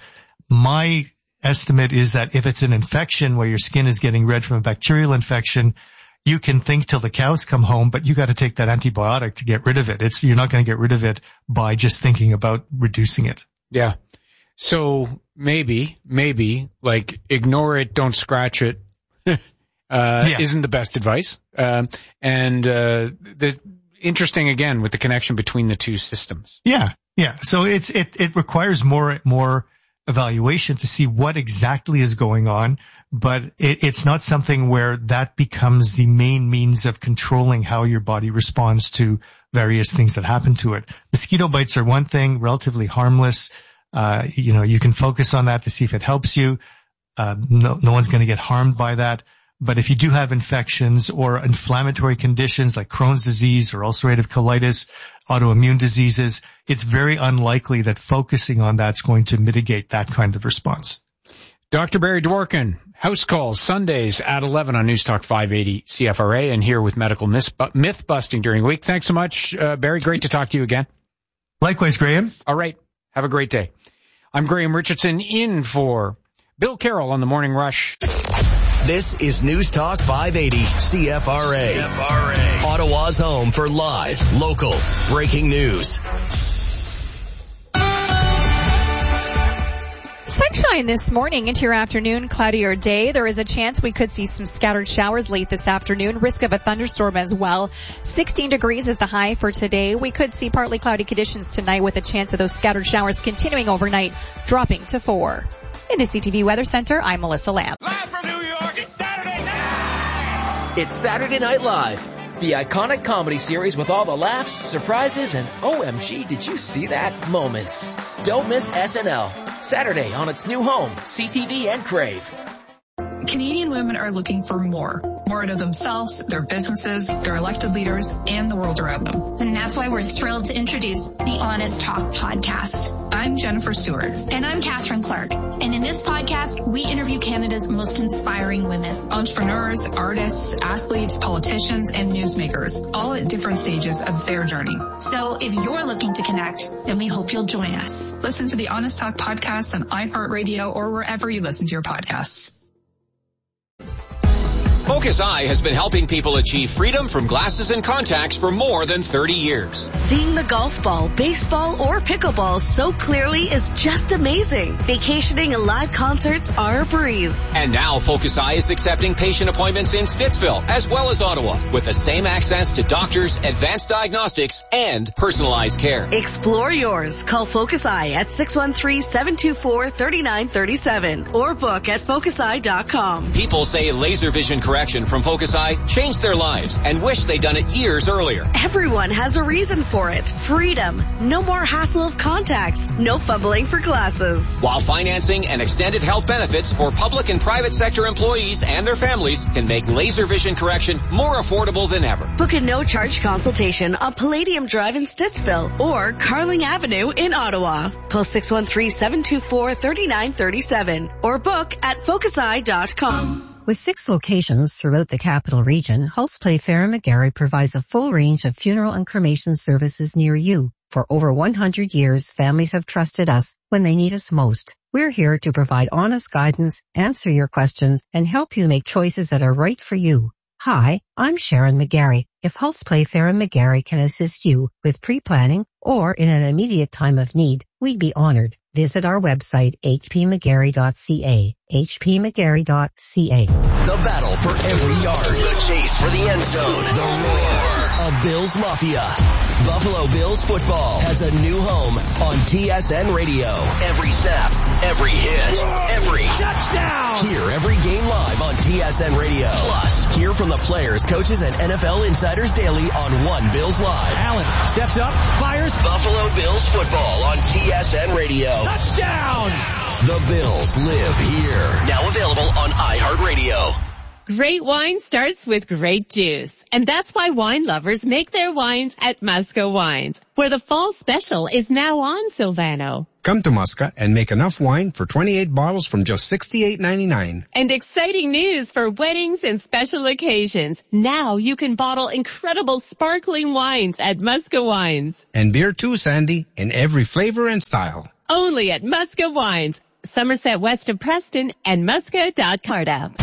My estimate is that if it's an infection where your skin is getting red from a bacterial infection, you can think till the cows come home, but you got to take that antibiotic to get rid of it. It's you're not going to get rid of it by just thinking about reducing it. Yeah. So maybe, maybe, like, ignore it, don't scratch it, uh, yeah. isn't the best advice. Um, and, uh, the, interesting again with the connection between the two systems. Yeah, yeah. So it's, it, it requires more, more evaluation to see what exactly is going on, but it, it's not something where that becomes the main means of controlling how your body responds to various things that happen to it. Mosquito bites are one thing, relatively harmless. Uh, you know, you can focus on that to see if it helps you. Uh, no, no one's going to get harmed by that. But if you do have infections or inflammatory conditions like Crohn's disease or ulcerative colitis, autoimmune diseases, it's very unlikely that focusing on that's going to mitigate that kind of response. Doctor Barry Dworkin, House Calls, Sundays at eleven on News Talk five eighty C F R A, and here with medical myth busting during the week. Thanks so much, uh, Barry. Great to talk to you again. Likewise, Graham. All right. Have a great day. I'm Graham Richardson in for Bill Carroll on the Morning Rush. This is News Talk five eighty C F R A. C F R A. Ottawa's home for live, local, breaking news. Sunshine this morning into your afternoon, cloudier day. There is a chance we could see some scattered showers late this afternoon. Risk of a thunderstorm as well. sixteen degrees is the high for today. We could see partly cloudy conditions tonight with a chance of those scattered showers continuing overnight, dropping to four. In the C T V Weather Center, I'm Melissa Lamb. Live from New York, it's Saturday night! It's Saturday Night Live, the iconic comedy series with all the laughs, surprises, and O M G, did you see that moments. Don't miss S N L, Saturday on its new home, C T V and Crave. Canadian women are looking for more. More out of themselves, their businesses, their elected leaders, and the world around them. And that's why we're thrilled to introduce the Honest Talk podcast. I'm Jennifer Stewart. And I'm Catherine Clark. And in this podcast, we interview Canada's most inspiring women. Entrepreneurs, artists, athletes, politicians, and newsmakers, all at different stages of their journey. So if you're looking to connect, then we hope you'll join us. Listen to the Honest Talk podcast on iHeartRadio or wherever you listen to your podcasts. Focus Eye has been helping people achieve freedom from glasses and contacts for more than thirty years. Seeing the golf ball, baseball, or pickleball so clearly is just amazing. Vacationing and live concerts are a breeze. And now Focus Eye is accepting patient appointments in Stittsville as well as Ottawa with the same access to doctors, advanced diagnostics, and personalized care. Explore yours. Call Focus Eye at six one three, seven two four, three nine three seven or book at focus eye dot com. People say laser vision correction from Focus Eye changed their lives and wish they'd done it years earlier. Everyone has a reason for it. Freedom. No more hassle of contacts. No fumbling for glasses. While financing and extended health benefits for public and private sector employees and their families can make laser vision correction more affordable than ever. Book a no-charge consultation on Palladium Drive in Stittsville or Carling Avenue in Ottawa. Call six one three, seven two four, three nine three seven or book at focus eye dot com. With six locations throughout the capital region, Hulse Playfair and McGarry provides a full range of funeral and cremation services near you. For over one hundred years, families have trusted us when they need us most. We're here to provide honest guidance, answer your questions, and help you make choices that are right for you. Hi, I'm Sharon McGarry. If Health Playfair and McGarry can assist you with pre-planning or in an immediate time of need, we'd be honored. Visit our website, h p mcgarry dot c a, h p mcgarry dot c a. The battle for every yard. The chase for the end zone. The roar of Bills Mafia. Buffalo Bills football has a new home on T S N Radio. Every snap, every hit, every touchdown. Hear every game live on T S N Radio. Plus, hear from the players, coaches, and N F L insiders daily on One Bills Live. Allen steps up, fires. Buffalo Bills football on T S N Radio. Touchdown! The Bills live here. Now available on iHeartRadio. Great wine starts with great juice. And that's why wine lovers make their wines at Musca Wines, where the fall special is now on, Silvano. Come to Musca and make enough wine for twenty-eight bottles from just sixty-eight ninety-nine. And exciting news for weddings and special occasions. Now you can bottle incredible sparkling wines at Musca Wines. And beer too, Sandy, in every flavor and style. Only at Musca Wines, Somerset west of Preston, and musca dot card app.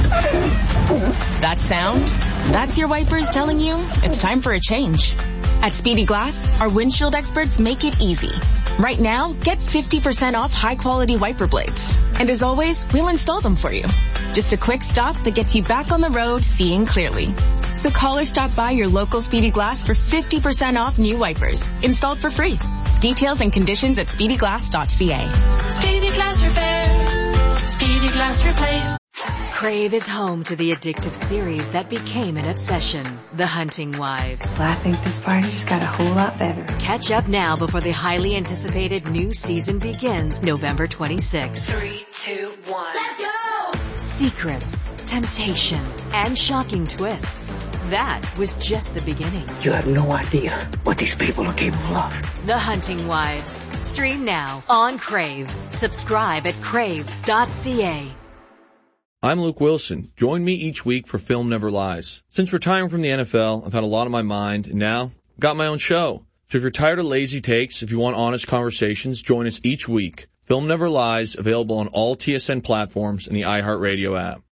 That sound? That's your wipers telling you it's time for a change. At Speedy Glass, our windshield experts make it easy. Right now, get fifty percent off high-quality wiper blades. And as always, we'll install them for you. Just a quick stop that gets you back on the road seeing clearly. So call or stop by your local Speedy Glass for fifty percent off new wipers, installed for free. Details and conditions at speedy glass dot c a. Speedy Glass Repair. Speedy Glass Replace. Crave is home to the addictive series that became an obsession, The Hunting Wives. Well, I think this party just got a whole lot better. Catch up now before the highly anticipated new season begins November twenty-sixth. Three, two, one. Let's go! Secrets, temptation, and shocking twists. That was just the beginning. You have no idea what these people are capable of. The Hunting Wives. Stream now on Crave. Subscribe at crave dot c a. I'm Luke Wilson. Join me each week for Film Never Lies. Since retiring from the N F L, I've had a lot on my mind, and now I've got my own show. So if you're tired of lazy takes, if you want honest conversations, join us each week. Film Never Lies, available on all T S N platforms and the iHeartRadio app.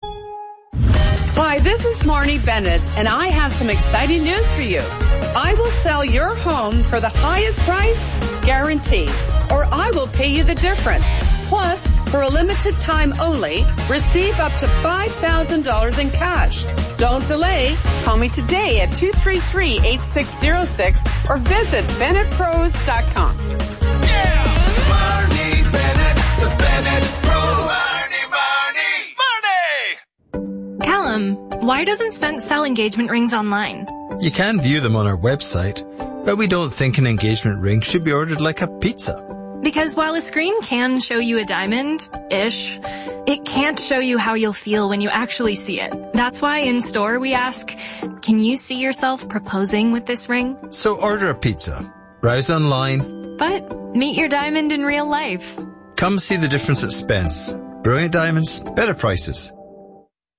Hi, this is Marnie Bennett, and I have some exciting news for you. I will sell your home for the highest price, guaranteed, or I will pay you the difference. Plus, for a limited time only, receive up to five thousand dollars in cash. Don't delay. Call me today at two three three, eight six zero six or visit Bennett Pros dot com. Yeah! Marnie Bennett, the Bennett Pros. Marnie, Marnie, Marnie! Callum, why doesn't Spence sell engagement rings online? You can view them on our website, but we don't think an engagement ring should be ordered like a pizza. Because while a screen can show you a diamond-ish, it can't show you how you'll feel when you actually see it. That's why in store we ask, can you see yourself proposing with this ring? So order a pizza, browse online, but meet your diamond in real life. Come see the difference at Spence. Brilliant diamonds, better prices.